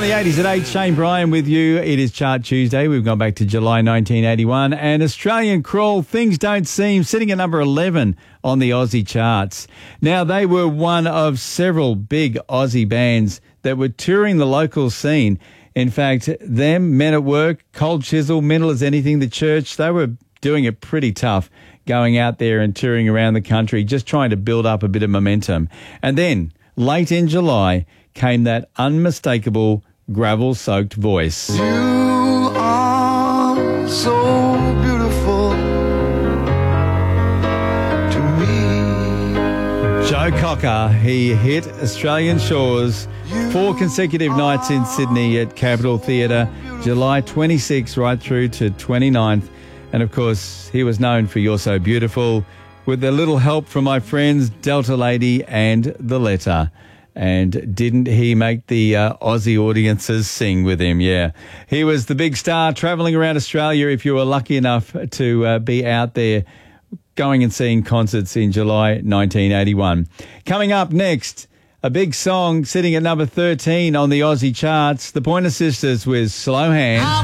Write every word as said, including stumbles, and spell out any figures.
the eighties at eight, Shane Bryan with you. It is Chart Tuesday. We've gone back to July nineteen eighty-one. And Australian Crawl, Things Don't Seem, sitting at number eleven on the Aussie charts. Now, they were one of several big Aussie bands that were touring the local scene. In fact, them, Men at Work, Cold Chisel, Mental as Anything, The Church, they were doing it pretty tough, going out there and touring around the country, just trying to build up a bit of momentum. And then, late in July, came that unmistakable gravel-soaked voice. You are so beautiful to me. Joe Cocker, he hit Australian shores four consecutive nights in Sydney at Capitol Theatre, July twenty-sixth right through to twenty-ninth. And, of course, he was known for You're So Beautiful, with a little help from my friends Delta Lady and The Letter. And didn't he make the uh, Aussie audiences sing with him? Yeah. He was the big star travelling around Australia if you were lucky enough to uh, be out there going and seeing concerts in July nineteen eighty-one. Coming up next, a big song sitting at number thirteen on the Aussie charts, the Pointer Sisters with Slow Hand.